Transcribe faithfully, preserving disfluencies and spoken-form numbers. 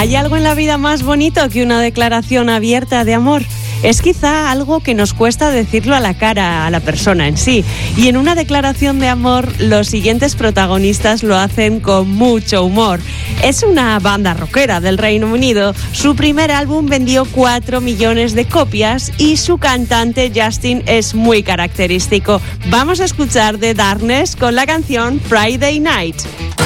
¿Hay algo en la vida más bonito que una declaración abierta de amor? Es quizá algo que nos cuesta decirlo a la cara a la persona en sí. Y en una declaración de amor, los siguientes protagonistas lo hacen con mucho humor. Es una banda rockera del Reino Unido. Su primer álbum vendió cuatro millones de copias y su cantante Justin es muy característico. Vamos a escuchar The Darkness con la canción Friday Night.